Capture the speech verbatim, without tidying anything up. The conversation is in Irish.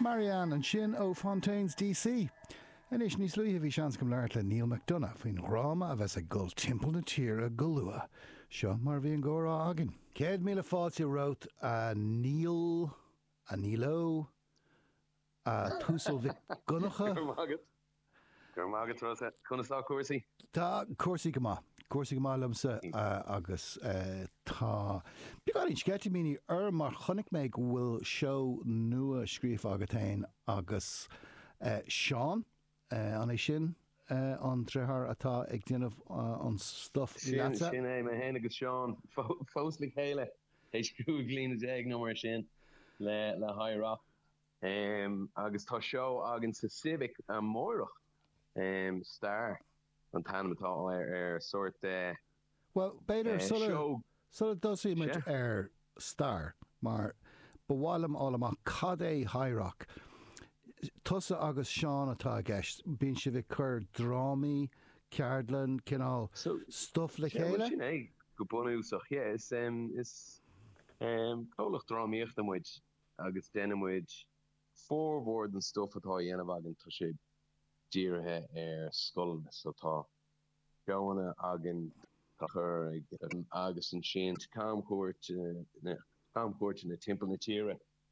Marianne an sin ó Fontaines D C. En is níos luí a bhí seans gom leir le Neil McDonough faoin ráma a bheits a gul timpeall na tíre go lua. Seo mar bhí an górá agin. Céad míle fáilte wrote a Neil, a Nilo, a Túsal Vic Gunacha. Gur mágad rosa chunasá cuasaí. Tá cuasaí go má. Cuasaí go má lumsa agus tá. Bíáin scéiti míní ar mar chonig méid bhfuil seo nua scríomh agatain agus Seán an é sin an trethar atá ag déanamh an stuff leatsa. Sin é me héna agus Seán fóslig héile éis cruú glín is ag nó mar sin le le hairá. Um, agus tá seo agin sa Civic an mórach um, star an tanmatá ar ar sort uh, well beidir uh, sulla sulla dosí mit ar star mar bhhailm álamach cad é hairach tusa agus Seán atá gceist bíonn si bheith chur drámaí ceardlan cinál so, stuff le chéile sin é go bunúsach yeah, is um, is um, cólach drámaíocht amid agus denimid forward and stuff atá dhéanamh agin tá sé dírithe ar scoil so tá beanna agin tá chur agus an sin camcuairt camcuairt na timpeall na tíre